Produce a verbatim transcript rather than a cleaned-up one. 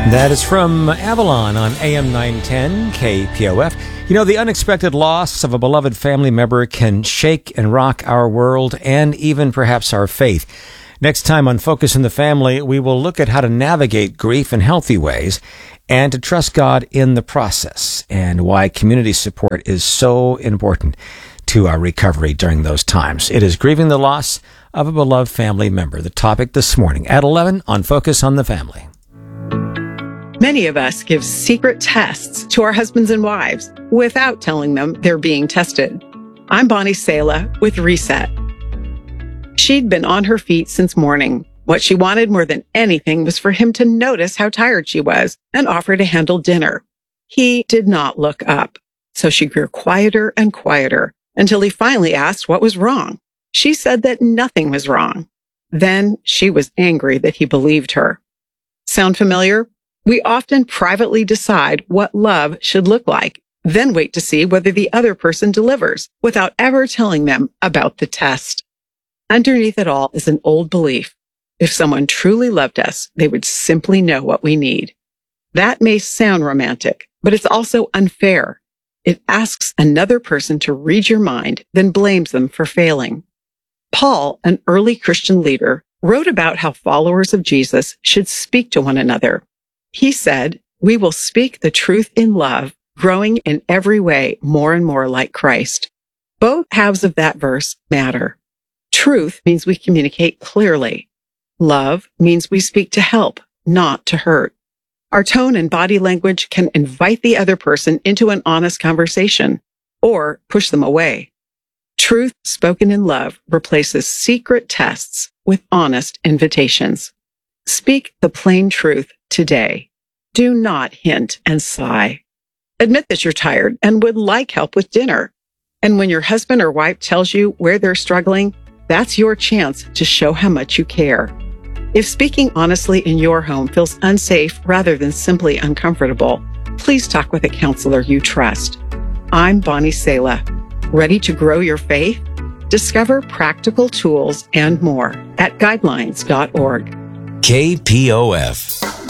That is from Avalon on A M nine ten K P O F. You know, the unexpected loss of a beloved family member can shake and rock our world and even perhaps our faith. Next time on Focus on the Family, we will look at how to navigate grief in healthy ways and to trust God in the process, and why community support is so important to our recovery during those times. It is grieving the loss of a beloved family member, the topic this morning at eleven on Focus on the Family. Many of us give secret tests to our husbands and wives without telling them they're being tested. I'm Bonnie Sala with Reset. She'd been on her feet since morning. What she wanted more than anything was for him to notice how tired she was and offer to handle dinner. He did not look up, so she grew quieter and quieter until he finally asked what was wrong. She said that nothing was wrong. Then she was angry that he believed her. Sound familiar? We often privately decide what love should look like, then wait to see whether the other person delivers without ever telling them about the test. Underneath it all is an old belief. If someone truly loved us, they would simply know what we need. That may sound romantic, but it's also unfair. It asks another person to read your mind, then blames them for failing. Paul, an early Christian leader, wrote about how followers of Jesus should speak to one another. He said, "We will speak the truth in love, growing in every way more and more like Christ." Both halves of that verse matter. Truth means we communicate clearly. Love means we speak to help, not to hurt. Our tone and body language can invite the other person into an honest conversation or push them away. Truth spoken in love replaces secret tests with honest invitations. Speak the plain truth today. Do not hint and sigh. Admit that you're tired and would like help with dinner. And when your husband or wife tells you where they're struggling, that's your chance to show how much you care. If speaking honestly in your home feels unsafe rather than simply uncomfortable, please talk with a counselor you trust. I'm Bonnie Sala. Ready to grow your faith? Discover practical tools and more at guidelines dot org. K P O F.